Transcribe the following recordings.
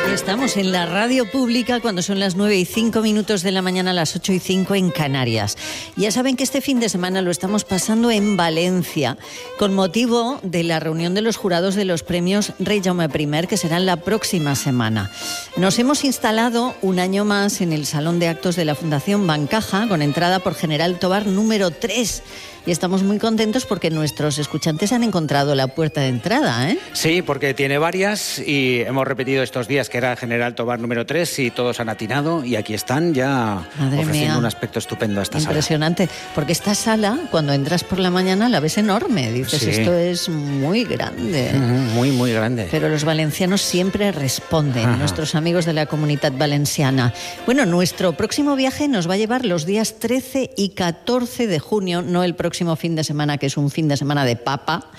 Estamos en la radio pública cuando son las 9:05 de la mañana, las 8:05 en Canarias. Ya saben que este fin de semana lo estamos pasando en Valencia con motivo de la reunión de los jurados de los premios Rey Jaume I, que serán la próxima semana. Nos hemos instalado un año más en el Salón de Actos de la Fundación Bancaja con entrada por General Tobar número 3. Y estamos muy contentos porque nuestros escuchantes han encontrado la puerta de entrada, ¿eh? Sí, porque tiene varias y hemos repetido estos días que era General Tobar número 3 y todos han atinado y aquí están ya ofreciendo un aspecto estupendo a esta sala. Impresionante, porque esta sala, cuando entras por la mañana, la ves enorme. Dices, sí, esto es muy grande. Muy, muy grande. Pero los valencianos siempre responden, nuestros amigos de la Comunitat Valenciana. Bueno, nuestro próximo viaje nos va a llevar los días 13 y 14 de junio, no el próximo fin de semana, que es un fin de semana de papa.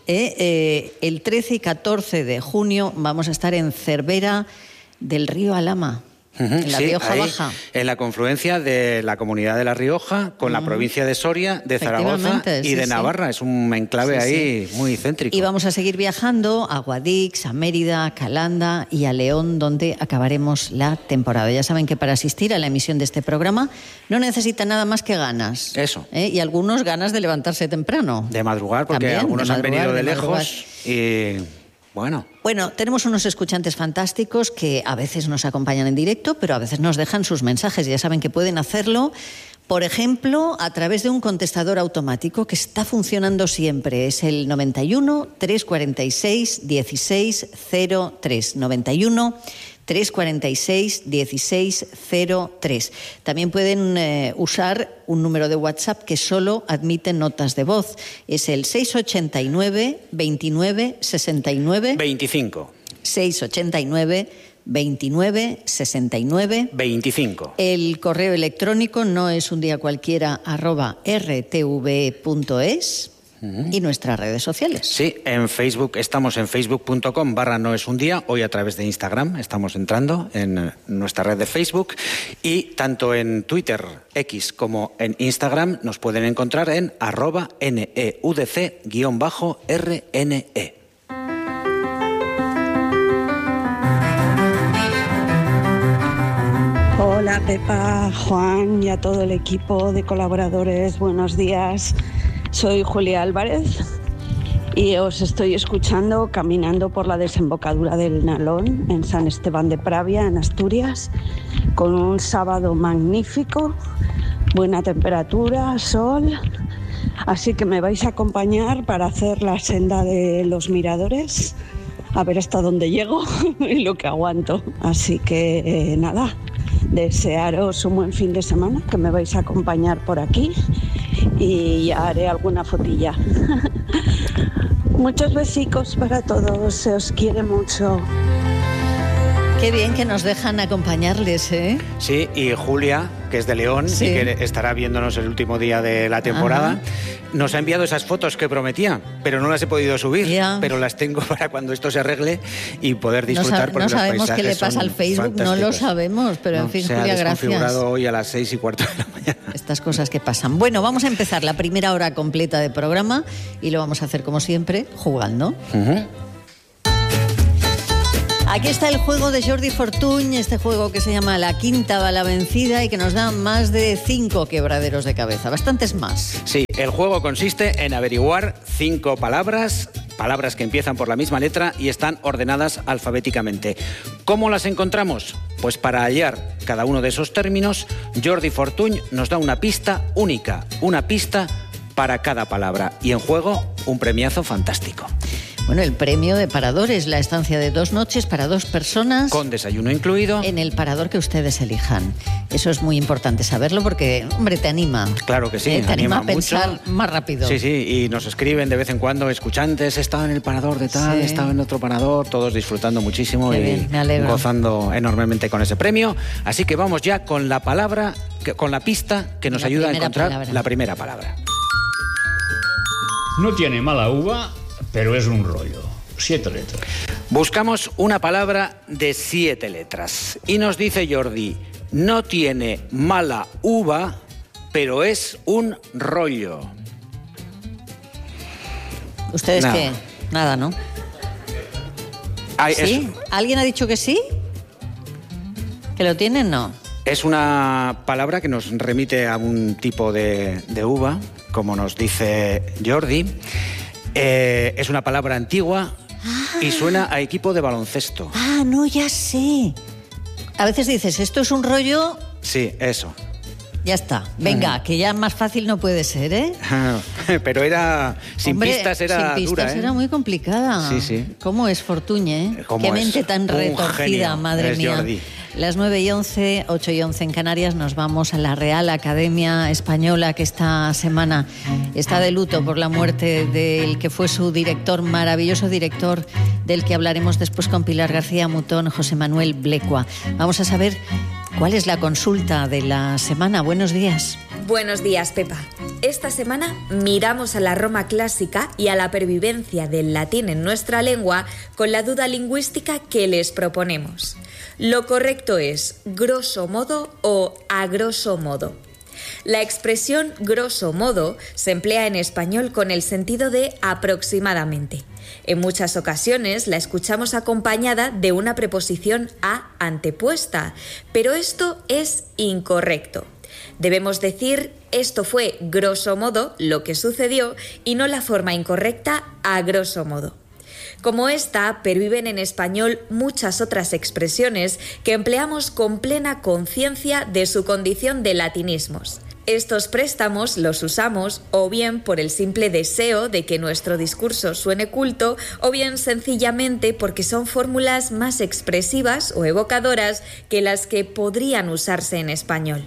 El 13 y 14 de junio vamos a estar en Cervera del Río Alhama, en la Rioja Baja. En la confluencia de la Comunidad de La Rioja con la provincia de Soria, de Zaragoza y de Navarra. Es un enclave ahí muy céntrico. Y vamos a seguir viajando a Guadix, a Mérida, a Calanda y a León, donde acabaremos la temporada. Ya saben que para asistir a la emisión de este programa no necesitan nada más que ganas. Eso. Y algunos ganas de levantarse temprano. De madrugar, porque también, algunos han venido de lejos y... Bueno, tenemos unos escuchantes fantásticos que a veces nos acompañan en directo, pero a veces nos dejan sus mensajes. Ya saben que pueden hacerlo, por ejemplo, a través de un contestador automático que está funcionando siempre. Es el 91 346 1603. 91 346 1603. También pueden usar un número de WhatsApp que solo admite notas de voz. Es el 689 29 69 25. 689 29 69 25. El correo electrónico no es un día cualquiera @rtv.es. Y nuestras redes sociales. Sí, en Facebook estamos en facebook.com/noesundía. Hoy a través de Instagram estamos entrando en nuestra red de Facebook. Y tanto en Twitter, X, como en Instagram nos pueden encontrar en @neudc_rne. Hola Pepa, Juan y a todo el equipo de colaboradores, buenos días. Soy Julia Álvarez y os estoy escuchando caminando por la desembocadura del Nalón en San Esteban de Pravia, en Asturias, con un sábado magnífico, buena temperatura, sol, así que me vais a acompañar para hacer la senda de los miradores, a ver hasta dónde llego y lo que aguanto. Así que nada, desearos un buen fin de semana, que me vais a acompañar por aquí y ya haré alguna fotilla. Muchos besicos para todos, se os quiere mucho. Qué bien que nos dejan acompañarles, ¿eh? Sí, y Julia, que es de León y que estará viéndonos el último día de la temporada, nos ha enviado esas fotos que prometía, pero no las he podido subir, pero las tengo para cuando esto se arregle y poder disfrutar. No sabemos qué le pasa al Facebook, no lo sabemos, pero en fin, Julia, gracias. Se ha desconfigurado hoy a las 6:15 de la mañana. Estas cosas que pasan. Bueno, vamos a empezar la primera hora completa de programa y lo vamos a hacer como siempre, jugando. Aquí está el juego de Jordi Fortuny, este juego que se llama La Quinta va la vencida y que nos da más de 5 quebraderos de cabeza, bastantes más. Sí, el juego consiste en averiguar 5 palabras que empiezan por la misma letra y están ordenadas alfabéticamente. ¿Cómo las encontramos? Pues para hallar cada uno de esos términos, Jordi Fortuny nos da una pista única, una pista para cada palabra y en juego un premiazo fantástico. Bueno, el premio de paradores, la estancia de 2 noches para 2 personas. Con desayuno incluido. En el parador que ustedes elijan. Eso es muy importante saberlo porque, hombre, te anima. Claro que sí, te anima a pensar mucho. Más rápido. Sí, y nos escriben de vez en cuando escuchantes, estaba en el parador de tal, estaba en otro parador, todos disfrutando muchísimo y gozando enormemente con ese premio. Así que vamos ya con la palabra, con la pista que nos ayuda a encontrar la primera palabra. No tiene mala uva, pero es un rollo. 7 letras. Buscamos una palabra de 7 letras. Y nos dice Jordi, no tiene mala uva, pero es un rollo. ¿Ustedes qué? Nada, ¿no? Ay, ¿Sí? ¿Alguien ha dicho que sí? ¿Que lo tienen? No. Es una palabra que nos remite a un tipo de uva, como nos dice Jordi. Es una palabra antigua y suena a equipo de baloncesto. Ah, no, ya sé. A veces dices, esto es un rollo... Sí, eso. Ya está. Venga, que ya más fácil no puede ser, ¿eh? Pero era... Sin pistas era sin pistas dura, ¿eh? era muy complicada. Sí, sí. ¿Cómo es Fortuñe, eh? ¿Cómo Qué es? mente tan Un retorcida, genio, madre es mía. Jordi. Las 9:11, 8:11 en Canarias, nos vamos a la Real Academia Española, que esta semana está de luto por la muerte del que fue su director, maravilloso director, del que hablaremos después con Pilar García Mutón, José Manuel Blecua. Vamos a saber cuál es la consulta de la semana. Buenos días. Buenos días, Pepa. Esta semana miramos a la Roma clásica y a la pervivencia del latín en nuestra lengua con la duda lingüística que les proponemos. Lo correcto es grosso modo o a grosso modo. La expresión grosso modo se emplea en español con el sentido de aproximadamente. En muchas ocasiones la escuchamos acompañada de una preposición a antepuesta, pero esto es incorrecto. Debemos decir esto fue grosso modo lo que sucedió y no la forma incorrecta a grosso modo. Como esta, perviven en español muchas otras expresiones que empleamos con plena conciencia de su condición de latinismos. Estos préstamos los usamos o bien por el simple deseo de que nuestro discurso suene culto o bien sencillamente porque son fórmulas más expresivas o evocadoras que las que podrían usarse en español.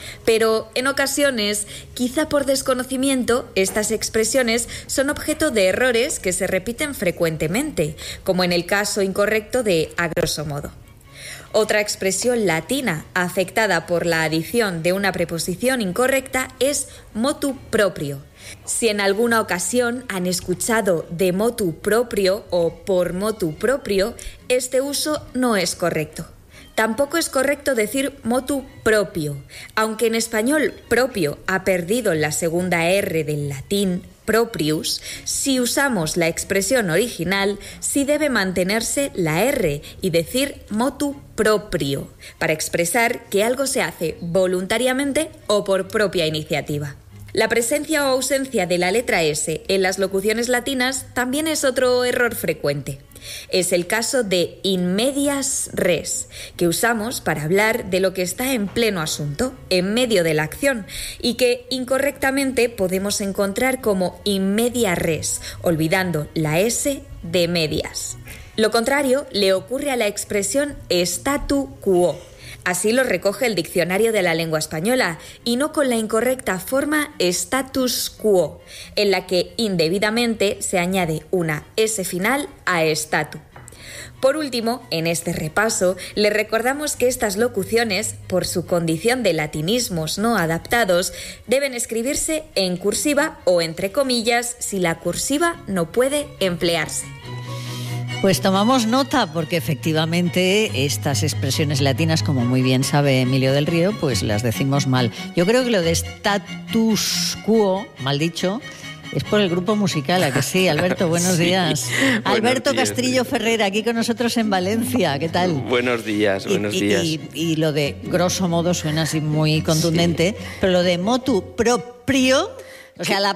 Pero en ocasiones, quizá por desconocimiento, estas expresiones son objeto de errores que se repiten frecuentemente, como en el caso incorrecto de a grosso modo. Otra expresión latina afectada por la adición de una preposición incorrecta es motu proprio. Si en alguna ocasión han escuchado de motu proprio o por motu proprio, este uso no es correcto. Tampoco es correcto decir motu propio, aunque en español propio ha perdido la segunda R del latín proprius. Si usamos la expresión original, sí debe mantenerse la R y decir motu proprio, para expresar que algo se hace voluntariamente o por propia iniciativa. La presencia o ausencia de la letra S en las locuciones latinas también es otro error frecuente. Es el caso de in medias res, que usamos para hablar de lo que está en pleno asunto, en medio de la acción, y que incorrectamente podemos encontrar como in media res, olvidando la S de medias. Lo contrario le ocurre a la expresión statu quo. Así lo recoge el Diccionario de la Lengua Española, y no con la incorrecta forma status quo, en la que indebidamente se añade una S final a statu. Por último, en este repaso, le recordamos que estas locuciones, por su condición de latinismos no adaptados, deben escribirse en cursiva o entre comillas si la cursiva no puede emplearse. Pues tomamos nota porque efectivamente estas expresiones latinas, como muy bien sabe Emilio del Río, pues las decimos mal. Yo creo que lo de status quo, mal dicho, es por el grupo musical, ¿a que sí? Alberto, buenos días. Alberto Castrillo Ferrer, aquí con nosotros en Valencia, ¿qué tal? Buenos días. Y lo de grosso modo suena así muy contundente, sí. Pero lo de motu proprio... O sea,